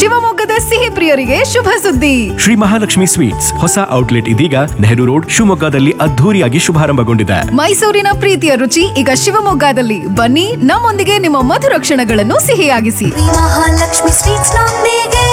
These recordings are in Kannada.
ಶಿವಮೊಗ್ಗದ ಸಿಹಿ ಪ್ರಿಯರಿಗೆ ಶುಭ ಸುದ್ದಿ. ಶ್ರೀ ಮಹಾಲಕ್ಷ್ಮಿ ಸ್ವೀಟ್ಸ್ ಹೊಸ ಔಟ್ಲೆಟ್ ಇದೀಗ ನೆಹರು ರೋಡ್ ಶಿವಮೊಗ್ಗದಲ್ಲಿ ಅದ್ಧೂರಿಯಾಗಿ ಶುಭಾರಂಭಗೊಂಡಿದೆ. ಮೈಸೂರಿನ ಪ್ರೀತಿಯ ರುಚಿ ಈಗ ಶಿವಮೊಗ್ಗದಲ್ಲಿ. ಬನ್ನಿ, ನಮ್ಮೊಂದಿಗೆ ನಿಮ್ಮ ಮಧುರ ಕ್ಷಣಗಳನ್ನು ಸಿಹಿಯಾಗಿಸಿ. ಮಹಾಲಕ್ಷ್ಮಿ ಸ್ವೀಟ್ಸ್ ನೊಂದಿಗೆ.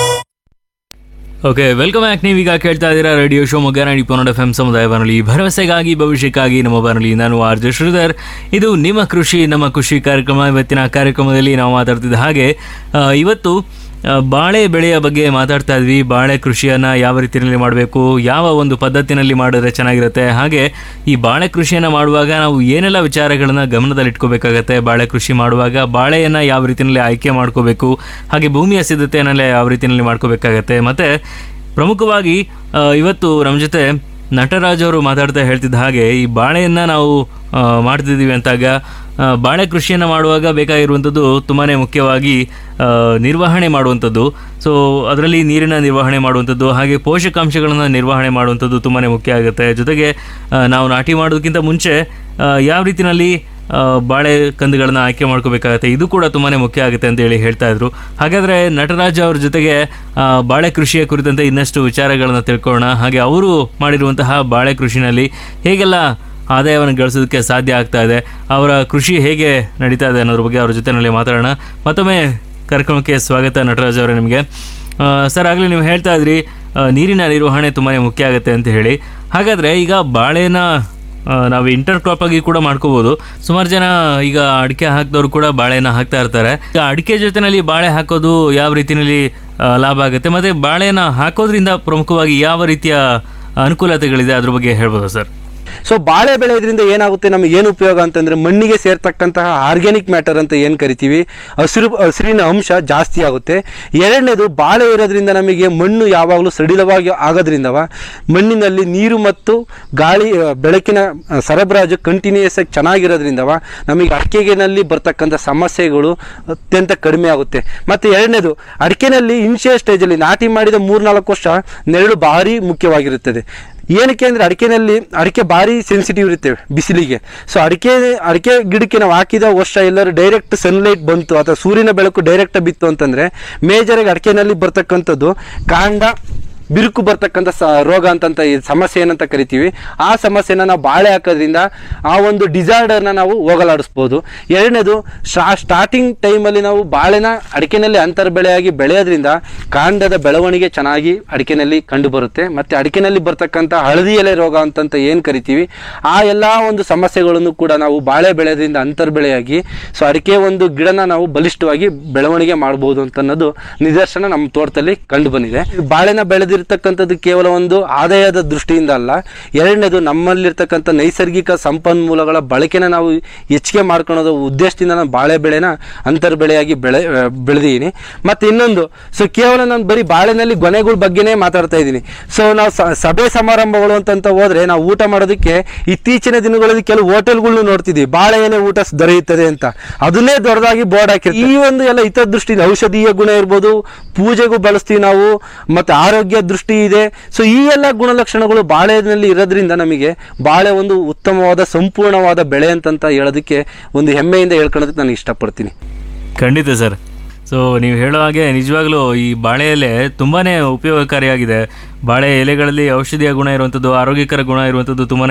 Okay, welcome back. ನೀವೀಗ ಕೇಳ್ತಾ ಇದ್ದೀರಾ ರೇಡಿಯೋ ಶಿವಮೊಗ್ಗ 90.1 FM ಸಮುದಾಯ ಬಾನುಲಿ, ಭರವಸೆಗಾಗಿ ಭವಿಷ್ಯಕ್ಕಾಗಿ ನಮ್ಮ ಬಾನುಲಿ. ನಾನು ಆರ್.ಜೆ. ಶ್ರೀಧರ್. ಇದು ನಿಮ್ಮ ಕೃಷಿ ನಮ್ಮ ಖುಷಿ ಕಾರ್ಯಕ್ರಮ. ಇವತ್ತಿನ ಕಾರ್ಯಕ್ರಮದಲ್ಲಿ ನಾವು ಮಾತಾಡ್ತಿದ್ದ ಹಾಗೆ ಇವತ್ತು ಬಾಳೆ ಬೆಳೆಯ ಬಗ್ಗೆ ಮಾತಾಡ್ತಾ ಇದ್ವಿ. ಬಾಳೆ ಕೃಷಿಯನ್ನು ಯಾವ ರೀತಿಯಲ್ಲಿ ಮಾಡಬೇಕು, ಯಾವ ಒಂದು ಪದ್ಧತಿನಲ್ಲಿ ಮಾಡಿದ್ರೆ ಚೆನ್ನಾಗಿರುತ್ತೆ, ಹಾಗೆ ಈ ಬಾಳೆ ಕೃಷಿಯನ್ನು ಮಾಡುವಾಗ ನಾವು ಏನೆಲ್ಲ ವಿಚಾರಗಳನ್ನು ಗಮನದಲ್ಲಿಟ್ಕೋಬೇಕಾಗತ್ತೆ, ಬಾಳೆ ಕೃಷಿ ಮಾಡುವಾಗ ಬಾಳೆಯನ್ನು ಯಾವ ರೀತಿಯಲ್ಲಿ ಆಯ್ಕೆ ಮಾಡ್ಕೋಬೇಕು, ಹಾಗೆ ಭೂಮಿಯ ಸಿದ್ಧತೆಯನ್ನೆಲ್ಲ ಯಾವ ರೀತಿಯಲ್ಲಿ ಮಾಡ್ಕೋಬೇಕಾಗತ್ತೆ. ಮತ್ತು ಪ್ರಮುಖವಾಗಿ ಇವತ್ತು ನಮ್ಮ ಜೊತೆ ನಟರಾಜ್ ಅವರು ಮಾತಾಡ್ತಾ ಹೇಳ್ತಿದ್ದ ಹಾಗೆ ಈ ಬಾಳೆಯನ್ನು ನಾವು ಮಾಡ್ತಿದ್ದೀವಿ ಅಂತಾಗ ಬಾಳೆ ಕೃಷಿಯನ್ನು ಮಾಡುವಾಗ ಬೇಕಾಗಿರುವಂಥದ್ದು ತುಂಬಾ ಮುಖ್ಯವಾಗಿ ನಿರ್ವಹಣೆ ಮಾಡುವಂಥದ್ದು. ಸೊ ಅದರಲ್ಲಿ ನೀರಿನ ನಿರ್ವಹಣೆ ಮಾಡುವಂಥದ್ದು, ಹಾಗೆ ಪೋಷಕಾಂಶಗಳನ್ನು ನಿರ್ವಹಣೆ ಮಾಡುವಂಥದ್ದು ತುಂಬಾ ಮುಖ್ಯ ಆಗುತ್ತೆ. ಜೊತೆಗೆ ನಾವು ನಾಟಿ ಮಾಡೋದಕ್ಕಿಂತ ಮುಂಚೆ ಯಾವ ರೀತಿಯಲ್ಲಿ ಬಾಳೆ ಕಂದುಗಳನ್ನು ಆಯ್ಕೆ ಮಾಡ್ಕೋಬೇಕಾಗತ್ತೆ, ಇದು ಕೂಡ ತುಂಬಾ ಮುಖ್ಯ ಆಗುತ್ತೆ ಅಂತೇಳಿ ಹೇಳ್ತಾ ಇದ್ರು. ಹಾಗಾದರೆ ನಟರಾಜ್ ಅವ್ರ ಜೊತೆಗೆ ಬಾಳೆ ಕೃಷಿಯ ಕುರಿತಂತೆ ಇನ್ನಷ್ಟು ವಿಚಾರಗಳನ್ನು ತಿಳ್ಕೊಳ್ಳೋಣ. ಹಾಗೆ ಅವರು ಮಾಡಿರುವಂತಹ ಬಾಳೆ ಕೃಷಿನಲ್ಲಿ ಹೇಗೆಲ್ಲ ಆದಾಯವನ್ನು ಗಳಿಸೋದಕ್ಕೆ ಸಾಧ್ಯ ಆಗ್ತಾ ಇದೆ, ಅವರ ಕೃಷಿ ಹೇಗೆ ನಡೀತಾ ಇದೆ ಅನ್ನೋದ್ರ ಬಗ್ಗೆ ಅವ್ರ ಜೊತೆಯಲ್ಲಿ ಮಾತಾಡೋಣ. ಮತ್ತೊಮ್ಮೆ ಕಾರ್ಯಕ್ರಮಕ್ಕೆ ಸ್ವಾಗತ ನಟರಾಜ್ ಅವರೇ ನಿಮಗೆ. ಸರ್, ಆಗಲೇ ನೀವು ಹೇಳ್ತಾ ಇದ್ರಿ ನೀರಿನ ನಿರ್ವಹಣೆ ತುಂಬಾ ಮುಖ್ಯ ಆಗುತ್ತೆ ಅಂತ ಹೇಳಿ. ಹಾಗಾದರೆ ಈಗ ಬಾಳೆನ ನಾವು ಇಂಟರ್ ಕ್ರಾಪ್ ಆಗಿ ಕೂಡ ಮಾಡ್ಕೋಬೋದು. ಸುಮಾರು ಜನ ಈಗ ಅಡಿಕೆ ಹಾಕಿದವರು ಕೂಡ ಬಾಳೆನ ಹಾಕ್ತಾ ಇರ್ತಾರೆ. ಈಗ ಅಡಿಕೆ ಜೊತೆಯಲ್ಲಿ ಬಾಳೆ ಹಾಕೋದು ಯಾವ ರೀತಿಯಲ್ಲಿ ಲಾಭ ಆಗುತ್ತೆ, ಮತ್ತು ಬಾಳೆನ ಹಾಕೋದ್ರಿಂದ ಪ್ರಮುಖವಾಗಿ ಯಾವ ರೀತಿಯ ಅನುಕೂಲತೆಗಳಿದೆ ಅದ್ರ ಬಗ್ಗೆ ಹೇಳ್ಬೋದಾ ಸರ್? ಸೊ ಬಾಳೆ ಬೆಳೆಯೋದ್ರಿಂದ ಏನಾಗುತ್ತೆ, ನಮಗೆ ಏನು ಉಪಯೋಗ ಅಂತಂದರೆ ಮಣ್ಣಿಗೆ ಸೇರ್ತಕ್ಕಂತಹ ಆರ್ಗ್ಯಾನಿಕ್ ಮ್ಯಾಟರ್ ಅಂತ ಏನು ಕರಿತೀವಿ, ಹಸಿರಿನ ಅಂಶ ಜಾಸ್ತಿ ಆಗುತ್ತೆ. ಎರಡನೇದು, ಬಾಳೆ ಇರೋದ್ರಿಂದ ನಮಗೆ ಮಣ್ಣು ಯಾವಾಗಲೂ ಸಡಿಲವಾಗಿ ಆಗೋದ್ರಿಂದವ ಮಣ್ಣಿನಲ್ಲಿ ನೀರು ಮತ್ತು ಗಾಳಿ ಬೆಳಕಿನ ಸರಬರಾಜು ಕಂಟಿನ್ಯೂಯಸ್ ಆಗಿ ಚೆನ್ನಾಗಿರೋದ್ರಿಂದವ ನಮಗೆ ಅಡಿಕೆನಲ್ಲಿ ಬರ್ತಕ್ಕಂಥ ಸಮಸ್ಯೆಗಳು ಅತ್ಯಂತ ಕಡಿಮೆ ಆಗುತ್ತೆ. ಮತ್ತು ಎರಡನೇದು, ಅಡಿಕೆನಲ್ಲಿ ಇನಿಷಿಯಲ್ ಸ್ಟೇಜಲ್ಲಿ ನಾಟಿ ಮಾಡಿದ 3-4 ವರ್ಷ ನೆರಳು ಭಾರಿ ಮುಖ್ಯವಾಗಿರುತ್ತದೆ. ಏನಕ್ಕೆ ಅಂದರೆ ಅಡಿಕೆ ಭಾರಿ ಸೆನ್ಸಿಟಿವ್ ಇರುತ್ತೆ ಬಿಸಿಲಿಗೆ. ಸೊ ಅಡಿಕೆ ಗಿಡಕ್ಕೆ ನಾವು ಹಾಕಿದ ವರ್ಷ ಎಲ್ಲರೂ ಡೈರೆಕ್ಟ್ ಸನ್ಲೈಟ್ ಬಂತು ಅಥವಾ ಸೂರ್ಯನ ಬೆಳಕು ಡೈರೆಕ್ಟಾಗಿ ಬಿತ್ತು ಅಂತಂದರೆ ಮೇಜರಾಗಿ ಅಡಿಕೆನಲ್ಲಿ ಬರ್ತಕ್ಕಂಥದ್ದು ಕಾಂಡ ಬಿರುಕು ಬರ್ತಕ್ಕಂಥ ರೋಗ ಅಂತಂತ ಸಮಸ್ಯೆ ಏನಂತ ಕರಿತೀವಿ. ಆ ಸಮಸ್ಯೆನ ನಾವು ಬಾಳೆ ಹಾಕೋದ್ರಿಂದ ಆ ಒಂದು ಡಿಸಾರ್ಡರ್ನ ನಾವು ಹೋಗಲಾಡಿಸ್ಬೋದು. ಎರಡನೇದು, ಸ್ಟಾರ್ಟಿಂಗ್ ಟೈಮಲ್ಲಿ ನಾವು ಬಾಳೆನ ಅಡಿಕೆನಲ್ಲಿ ಅಂತರ ಬೆಳೆಯಾಗಿ ಬೆಳೆಯೋದ್ರಿಂದ ಕಾಂಡದ ಬೆಳವಣಿಗೆ ಚೆನ್ನಾಗಿ ಅಡಿಕೆನಲ್ಲಿ ಕಂಡುಬರುತ್ತೆ. ಮತ್ತು ಅಡಿಕೆನಲ್ಲಿ ಬರ್ತಕ್ಕಂಥ ಹಳದಿ ಎಲೆ ರೋಗ ಅಂತಂತ ಏನು ಕರಿತೀವಿ, ಆ ಎಲ್ಲ ಒಂದು ಸಮಸ್ಯೆಗಳನ್ನು ಕೂಡ ನಾವು ಬಾಳೆ ಬೆಳೆಯೋದ್ರಿಂದ ಅಂತರ ಬೆಳೆಯಾಗಿ ಸೊ ಅಡಿಕೆ ಒಂದು ಗಿಡನ ನಾವು ಬಲಿಷ್ಠವಾಗಿ ಬೆಳವಣಿಗೆ ಮಾಡ್ಬೋದು ಅಂತ ಅನ್ನೋದು ನಿದರ್ಶನ ನಮ್ಮ ತೋಟದಲ್ಲಿ ಕಂಡು ಬಂದಿದೆ. ಬಾಳೆನ ಬೆಳೆದಿರ್ತಕ್ಕಂಥದ್ದು ಕೇವಲ ಒಂದು ಆದಾಯದ ದೃಷ್ಟಿಯಿಂದ ಅಲ್ಲ, ಎರಡನೇದು ನಮ್ಮಲ್ಲಿರ್ತಕ್ಕಂಥ ನೈಸರ್ಗಿಕ ಸಂಪನ್ಮೂಲಗಳ ಬಳಕೆನ ನಾವು ಹೆಚ್ಚಿಗೆ ಮಾಡ್ಕೊಳ್ಳೋದು ಉದ್ದೇಶದಿಂದ ನಾನು ಬಾಳೆ ಬೆಳೆನ ಅಂತರ ಬೆಳೆಯಾಗಿ ಬೆಳೆದಿದ್ದೀನಿ. ಮತ್ತು ಇನ್ನೊಂದು, ಸೊ ಕೇವಲ ನಾನು ಬರೀ ಬಾಳೆನಲ್ಲಿ ಗೊನೆಗಳ ಬಗ್ಗೆನೇ ಮಾತಾಡ್ತಾ ಇದ್ದೀನಿ. ಸೊ ನಾವು ಸಭೆ ಸಮಾರಂಭಗಳು ಅಂತಂತ ಹೋದ್ರೆ ನಾವು ಊಟ ಮಾಡೋದಕ್ಕೆ ಇತ್ತೀಚಿನ ದಿನಗಳಲ್ಲಿ ಕೆಲವು ಹೋಟೆಲ್ಗಳನ್ನು ನೋಡ್ತಿದ್ವಿ, ಬಾಳೆ ಎಲೆ ಊಟ ದೊರೆಯುತ್ತದೆ ಅಂತ, ಅದನ್ನೇ ದೊಡ್ಡದಾಗಿ ಬೋರ್ಡ್ ಹಾಕಿರ್ತೀವಿ. ಈ ಒಂದು ಎಲ್ಲ ಹಿತದೃಷ್ಟಿಯಿಂದ ಔಷಧೀಯ ಗುಣ ಇರ್ಬೋದು, ಪೂಜೆಗೂ ಬಳಸ್ತೀವಿ ನಾವು, ಮತ್ತು ಆರೋಗ್ಯ ದೃಷ್ಟಿ ಇದೆ. ಸೊ ಈ ಎಲ್ಲ ಗುಣಲಕ್ಷಣಗಳು ಬಾಳೆನಲ್ಲಿ ಇರೋದ್ರಿಂದ ನಮಗೆ ಬಾಳೆ ಒಂದು ಉತ್ತಮವಾದ ಸಂಪೂರ್ಣವಾದ ಬೆಳೆ ಅಂತಂತ ಹೇಳೋದಕ್ಕೆ ಒಂದು ಹೆಮ್ಮೆಯಿಂದ ಹೇಳ್ಕೊಳ್ಳೋದಕ್ಕೆ ನಾನು ಇಷ್ಟಪಡ್ತೀನಿ. ಖಂಡಿತ ಸರ್. ಸೊ ನೀವು ಹೇಳೋ ಹಾಗೆ ನಿಜವಾಗ್ಲೂ ಈ ಬಾಳೆ ಎಲೆ ತುಂಬಾ ಉಪಯೋಗಕಾರಿಯಾಗಿದೆ. ಬಾಳೆ ಎಲೆಗಳಲ್ಲಿ ಔಷಧೀಯ ಗುಣ ಇರುವಂಥದ್ದು, ಆರೋಗ್ಯಕರ ಗುಣ ಇರುವಂಥದ್ದು ತುಂಬಾ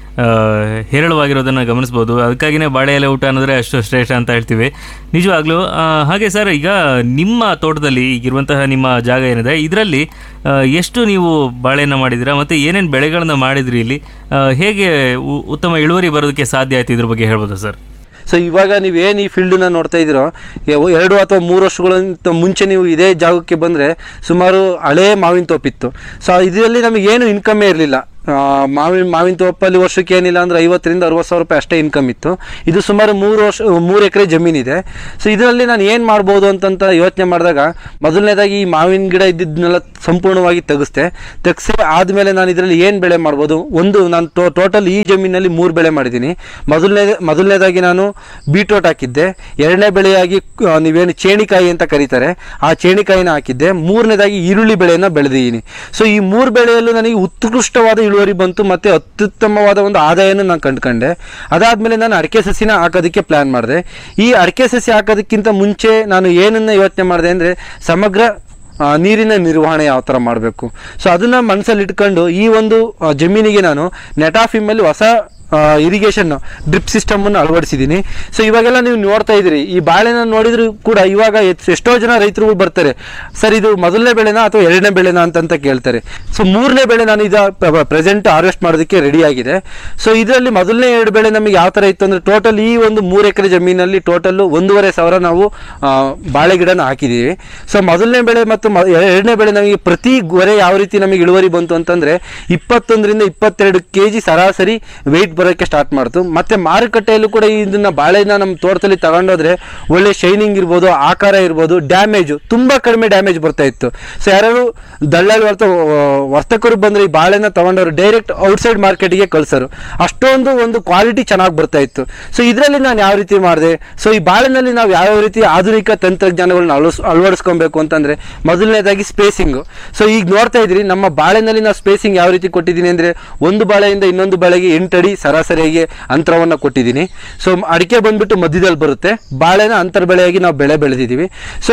ಹೇರಳವಾಗಿರೋದನ್ನು ಗಮನಿಸ್ಬೋದು. ಅದಕ್ಕಾಗಿಯೇ ಬಾಳೆ ಎಲೆ ಊಟ ಅನ್ನೋದ್ರೆ ಅಷ್ಟು ಶ್ರೇಷ್ಠ ಅಂತ ಹೇಳ್ತೀವಿ ನಿಜವಾಗ್ಲೂ. ಹಾಗೆ ಸರ್, ಈಗ ನಿಮ್ಮ ತೋಟದಲ್ಲಿ ಈಗಿರುವಂತಹ ನಿಮ್ಮ ಜಾಗ ಏನಿದೆ, ಇದರಲ್ಲಿ ಎಷ್ಟು ನೀವು ಬಾಳೆಯನ್ನು ಮಾಡಿದ್ದೀರಾ, ಮತ್ತು ಏನೇನು ಬೆಳೆಗಳನ್ನು ಮಾಡಿದ್ರಿ, ಇಲ್ಲಿ ಹೇಗೆ ಉತ್ತಮ ಇಳುವರಿ ಬರೋದಕ್ಕೆ ಸಾಧ್ಯ ಆಯಿತು, ಇದ್ರ ಬಗ್ಗೆ ಹೇಳ್ಬೋದಾ ಸರ್? ಸೊ ಇವಾಗ ನೀವೇನು ಈ ಫೀಲ್ಡನ್ನ ನೋಡ್ತಾ ಇದ್ದೀರೋ, 2 ಅಥವಾ 3 ವರ್ಷಗಳಿಂದ ಮುಂಚೆ ನೀವು ಇದೇ ಜಾಗಕ್ಕೆ ಬಂದರೆ ಸುಮಾರು ಹಳೇ ಮಾವಿನ ತೋಪಿತ್ತು. ಸೊ ಇದರಲ್ಲಿ ನಮಗೇನು ಇನ್ಕಮ್ಮೇ ಇರಲಿಲ್ಲ. ಮಾವಿನ ತೋಪಲ್ಲಿ ವರ್ಷಕ್ಕೆ ಏನಿಲ್ಲ ಅಂದರೆ 50,000 to 60,000 ರೂಪಾಯಿ ಅಷ್ಟೇ ಇನ್ಕಮ್ ಇತ್ತು. ಇದು ಸುಮಾರು 3 ಎಕರೆ ಜಮೀನಿದೆ. ಸೊ ಇದರಲ್ಲಿ ನಾನು ಏನು ಮಾಡ್ಬೋದು ಅಂತಂತ ಯೋಚನೆ ಮಾಡಿದಾಗ, ಮೊದಲನೇದಾಗಿ ಈ ಮಾವಿನ ಗಿಡ ಇದ್ದಿದ್ದನ್ನೆಲ್ಲ ಸಂಪೂರ್ಣವಾಗಿ ತೆಗಿಸಿ ಆದಮೇಲೆ ನಾನು ಇದರಲ್ಲಿ ಏನು ಬೆಳೆ ಮಾಡ್ಬೋದು. ನಾನು ಟೋಟಲ್ ಈ ಜಮೀನಲ್ಲಿ 3 ಬೆಳೆ ಮಾಡಿದ್ದೀನಿ. ಮೊದಲನೇದಾಗಿ ನಾನು ಬೀಟ್ರೋಟ್ ಹಾಕಿದ್ದೆ. ಎರಡನೇ ಬೆಳೆಯಾಗಿ ನೀವೇನು ಚೇಣಿಕಾಯಿ ಅಂತ ಕರೀತಾರೆ, ಆ ಚೇಣಿಕಾಯಿನ ಹಾಕಿದ್ದೆ. ಮೂರನೇದಾಗಿ ಈರುಳ್ಳಿ ಬೆಳೆಯನ್ನು ಬೆಳೆದಿದ್ದೀನಿ. ಸೊ ಈ 3 ಬೆಳೆಯಲ್ಲೂ ನನಗೆ ಉತ್ಕೃಷ್ಟವಾದ ಇಳುವರಿ ಬಂತು, ಮತ್ತು ಅತ್ಯುತ್ತಮವಾದ ಒಂದು ಆದಾಯನ ನಾನು ಕಂಡುಕೊಂಡೆ. ಅದಾದಮೇಲೆ ನಾನು ಅಡಿಕೆ ಸಸಿನ ಹಾಕೋದಕ್ಕೆ ಪ್ಲ್ಯಾನ್ ಮಾಡಿದೆ. ಈ ಅಡಿಕೆ ಸಸಿ ಹಾಕೋದಕ್ಕಿಂತ ಮುಂಚೆ ನಾನು ಏನನ್ನು ಯೋಚನೆ ಮಾಡಿದೆ ಅಂದರೆ, ಸಮಗ್ರ ನೀರಿನ ನಿರ್ವಹಣೆ ಯಾವ ಥರ ಮಾಡಬೇಕು. ಸೊ ಅದನ್ನು ಮನಸ್ಸಲ್ಲಿ ಇಟ್ಕೊಂಡು ಈ ಒಂದು ಜಮೀನಿಗೆ ನಾನು ನೆಟಾಫಿಮಲ್ಲಿ ಹೊಸ ಇರಿಗೇಷನ್ ಡ್ರಿಪ್ ಸಿಸ್ಟಮನ್ನು ಅಳವಡಿಸಿದ್ದೀನಿ. ಸೊ ಇವಾಗೆಲ್ಲ ನೀವು ನೋಡ್ತಾ ಇದ್ದೀರಿ, ಈ ಬಾಳೆನ ನೋಡಿದ್ರು ಕೂಡ ಇವಾಗ ಎಷ್ಟೋ ಜನ ರೈತರುಗಳು ಬರ್ತಾರೆ, ಸರ್ ಇದು ಮೊದಲನೇ ಬೆಳೆನಾ ಅಥವಾ ಎರಡನೇ ಬೆಳೆನಾ ಅಂತ ಕೇಳ್ತಾರೆ. ಸೊ ಮೂರನೇ ಬೆಳೆ ನಾನು ಇದು ಪ್ರೆಸೆಂಟ್ ಹಾರ್ವೆಸ್ಟ್ ಮಾಡೋದಕ್ಕೆ ರೆಡಿ ಆಗಿದೆ. ಸೊ ಇದರಲ್ಲಿ ಮೊದಲನೇ 2 ಬೆಳೆ ನಮಗೆ ಯಾವ ಥರ ಇತ್ತು ಅಂದರೆ, ಟೋಟಲ್ ಈ ಒಂದು 3 ಎಕರೆ ಜಮೀನಲ್ಲಿ ಟೋಟಲ್ 1,500 ನಾವು ಬಾಳೆ ಗಿಡನ ಹಾಕಿದ್ದೀವಿ. ಸೊ ಮೊದಲನೇ ಬೆಳೆ ಮತ್ತು ಎರಡನೇ ಬೆಳೆ ನಮಗೆ ಪ್ರತಿ ಗೊರೆ ಯಾವ ರೀತಿ ನಮಗೆ ಇಳುವರಿ ಬಂತು ಅಂತಂದರೆ 21ರಿಂದ 22 kg ಸರಾಸರಿ ವೆಯ್ಟ್ ಬರೋಕ್ಕೆ ಸ್ಟಾರ್ಟ್ ಮಾಡ್ತು. ಮತ್ತು ಮಾರುಕಟ್ಟೆಯಲ್ಲೂ ಕೂಡ ಇದನ್ನು ಬಾಳೆನ ನಮ್ಮ ತೋಟದಲ್ಲಿ ತಗೊಂಡೋದ್ರೆ ಒಳ್ಳೆ ಶೈನಿಂಗ್ ಇರ್ಬೋದು, ಆಕಾರ ಇರ್ಬೋದು, ಡ್ಯಾಮೇಜು ತುಂಬ ಕಡಿಮೆ ಡ್ಯಾಮೇಜ್ ಬರ್ತಾ ಇತ್ತು. ಸೊ ಯಾರು ದಳ್ಳಾಳಿ ವರ್ತಕರು ಬಂದರೆ ಈ ಬಾಳೆನ ತಗೊಂಡವರು ಡೈರೆಕ್ಟ್ ಔಟ್ಸೈಡ್ ಮಾರ್ಕೆಟಿಗೆ ಕಳಿಸೋರು, ಅಷ್ಟೊಂದು ಒಂದು ಕ್ವಾಲಿಟಿ ಚೆನ್ನಾಗಿ ಬರ್ತಾ ಇತ್ತು. ಸೊ ಇದರಲ್ಲಿ ನಾನು ಯಾವ ರೀತಿ ಮಾಡಿದೆ, ಸೊ ಈ ಬಾಳೆನಲ್ಲಿ ನಾವು ಯಾವ ರೀತಿ ಆಧುನಿಕ ತಂತ್ರಜ್ಞಾನಗಳನ್ನ ಅಳವಡಿಸ್ಕೊಬೇಕು ಅಂತಂದರೆ, ಮೊದಲನೇದಾಗಿ ಸ್ಪೇಸಿಂಗು. ಸೊ ಈಗ ನೋಡ್ತಾ ಇದ್ರಿ ನಮ್ಮ ಬಾಳೆನಲ್ಲಿ ನಾವು ಸ್ಪೇಸಿಂಗ್ ಯಾವ ರೀತಿ ಕೊಟ್ಟಿದ್ದೀನಿ ಅಂದರೆ, ಒಂದು ಬಾಳೆಯಿಂದ ಇನ್ನೊಂದು ಬಾಳೆಗೆ 8 ಅಡಿ ಸರಾಸರಿಯಾಗಿ ಅಂತರವನ್ನು ಕೊಟ್ಟಿದ್ದೀನಿ. ಸೊ ಅಡಿಕೆ ಬಂದ್ಬಿಟ್ಟು ಮಧ್ಯದಲ್ಲಿ ಬರುತ್ತೆ, ಬಾಳೆನ ಅಂತರ್ ಬೆಳೆಯಾಗಿ ನಾವು ಬೆಳೆದಿದ್ದೀವಿ. ಸೊ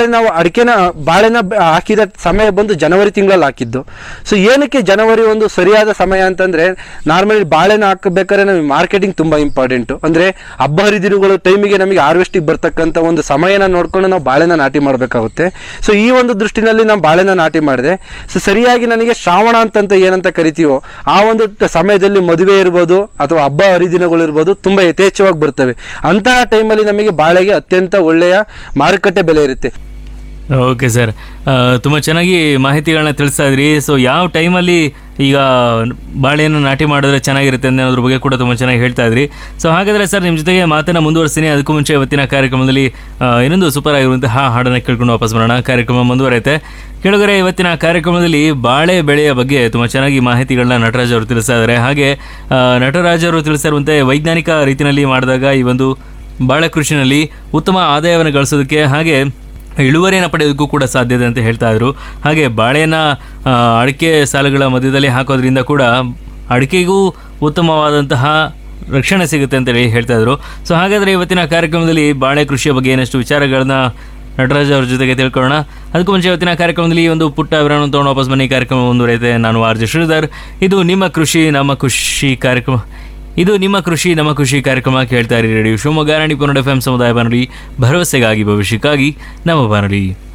ಬಾಳೆನ ಹಾಕಿದ ಸಮಯ ಬಂದು ಜನವರಿ ತಿಂಗಳಲ್ಲಿ ಹಾಕಿದ್ದು. ಸೊ ಏನಕ್ಕೆ ಜನವರಿ ಒಂದು ಸರಿಯಾದ ಸಮಯ ಅಂತಂದರೆ, ನಾರ್ಮಲಿ ಬಾಳೆನ ಹಾಕಬೇಕಾದ್ರೆ ನಮಗೆ ಮಾರ್ಕೆಟಿಂಗ್ ತುಂಬ ಇಂಪಾರ್ಟೆಂಟು. ಅಂದರೆ ಹಬ್ಬ ಹರಿದಿನಗಳು ಟೈಮಿಗೆ ನಮಗೆ ಹಾರ್ವೆಸ್ಟಿಗೆ ಬರ್ತಕ್ಕಂಥ ಒಂದು ಸಮಯನ ನೋಡ್ಕೊಂಡು ನಾವು ಬಾಳೆನ ನಾಟಿ ಮಾಡಬೇಕಾಗುತ್ತೆ. ಸೊ ಈ ಒಂದು ದೃಷ್ಟಿನಲ್ಲಿ ನಾವು ಬಾಳೆನ ನಾಟಿ ಮಾಡಿದೆ. ಸೊ ಸರಿಯಾಗಿ ನನಗೆ ಶ್ರಾವಣ ಅಂತಂತ ಏನಂತ ಕರಿತೀವೋ ಆ ಒಂದು ಸಮಯದಲ್ಲಿ ಮದುವೆ ಇರ್ಬೋದು ಅಥವಾ ಹಬ್ಬ ಹರಿದಿನಗಳಿರ್ಬೋದು ತುಂಬ ಯಥೇಚ್ಛವಾಗಿ ಬರ್ತವೆ. ಅಂತಹ ಟೈಮಲ್ಲಿ ನಮಗೆ ಬಾಳೆಗೆ ಅತ್ಯಂತ ಒಳ್ಳೆಯ ಮಾರುಕಟ್ಟೆ ಬೆಲೆ ಇರುತ್ತೆ. ಓಕೆ ಸರ್, ತುಂಬ ಚೆನ್ನಾಗಿ ಮಾಹಿತಿಗಳನ್ನ ತಿಳಿಸ್ತಾ ಇದ್ರಿ. ಸೊ ಯಾವ ಟೈಮಲ್ಲಿ ಈಗ ಬಾಳೆಯನ್ನು ನಾಟಿ ಮಾಡಿದ್ರೆ ಚೆನ್ನಾಗಿರುತ್ತೆ ಅನ್ನೋದ್ರ ಬಗ್ಗೆ ಕೂಡ ತುಂಬ ಚೆನ್ನಾಗಿ ಹೇಳ್ತಾ ಇದ್ರಿ. ಸೊ ಹಾಗಾದರೆ ಸರ್, ನಿಮ್ಮ ಜೊತೆಗೆ ಮಾತನ್ನು ಮುಂದುವರಿಸ್ತೀನಿ. ಅದಕ್ಕೂ ಮುಂಚೆ ಇವತ್ತಿನ ಕಾರ್ಯಕ್ರಮದಲ್ಲಿ ಇನ್ನೊಂದು ಸೂಪರ್ ಆಗಿರುವಂತಹ ಹಾಡನ್ನು ಕೇಳ್ಕೊಂಡು ವಾಪಸ್ ಬರೋಣ. ಕಾರ್ಯಕ್ರಮ ಮುಂದುವರೆಯುತ್ತೆ. ಕೆಳಗಡೆ ಇವತ್ತಿನ ಕಾರ್ಯಕ್ರಮದಲ್ಲಿ ಬಾಳೆ ಬೆಳೆಯ ಬಗ್ಗೆ ತುಂಬ ಚೆನ್ನಾಗಿ ಮಾಹಿತಿಗಳನ್ನ ನಟರಾಜ್ ಅವರು ತಿಳಿಸ್ತಾ ಇದ್ದಾರೆ. ಹಾಗೆ ನಟರಾಜ್ ಅವರು ತಿಳಿಸ್ತಾ ಇರುವಂತೆ ವೈಜ್ಞಾನಿಕ ರೀತಿಯಲ್ಲಿ ಮಾಡಿದಾಗ ಈ ಒಂದು ಬಾಳೆ ಕೃಷಿನಲ್ಲಿ ಉತ್ತಮ ಆದಾಯವನ್ನು ಗಳಿಸೋದಕ್ಕೆ ಹಾಗೆ ಇಳುವರಿಯನ್ನು ಪಡೆಯೋದಕ್ಕೂ ಕೂಡ ಸಾಧ್ಯತೆ ಅಂತ ಹೇಳ್ತಾ ಇದ್ರು. ಹಾಗೆ ಬಾಳೆಯನ್ನು ಅಡಿಕೆ ಸಾಲುಗಳ ಮಧ್ಯದಲ್ಲಿ ಹಾಕೋದ್ರಿಂದ ಕೂಡ ಅಡಿಕೆಗೂ ಉತ್ತಮವಾದಂತಹ ರಕ್ಷಣೆ ಸಿಗುತ್ತೆ ಅಂತೇಳಿ ಹೇಳ್ತಾ ಇದ್ರು. ಸೊ ಹಾಗಾದರೆ ಇವತ್ತಿನ ಕಾರ್ಯಕ್ರಮದಲ್ಲಿ ಬಾಳೆ ಕೃಷಿಯ ಬಗ್ಗೆ ಏನಷ್ಟು ವಿಚಾರಗಳನ್ನ ನಟರಾಜ್ ಅವ್ರ ಜೊತೆಗೆ ತಿಳ್ಕೊಳ್ಳೋಣ. ಅದಕ್ಕೂ ಮುಂಚೆ ಇವತ್ತಿನ ಕಾರ್ಯಕ್ರಮದಲ್ಲಿ ಒಂದು ಪುಟ್ಟ ವಿರಾಮ ತೊಗೊಂಡು ವಾಪಸ್ ಬನ್ನಿ. ಕಾರ್ಯಕ್ರಮ ಮುಂದುವರೆಯುತ್ತೆ. ನಾನು ಆರ್ ಜೆ ಶ್ರೀಧರ್. ಇದು ನಿಮ್ಮ ಕೃಷಿ ನಮ್ಮ ಖುಷಿ ಕಾರ್ಯಕ್ರಮ ಕೇಳ್ತಾ ಇರಿ ರೇಡಿಯೋ ಶಿವಮೊಗ್ಗ 90.1 FM ಸಮುದಾಯ ಬಾನುಲಿ, ಭರವಸೆಗಾಗಿ ಭವಿಷ್ಯಕ್ಕಾಗಿ ನಮ್ಮ ಬಾನುಲಿ.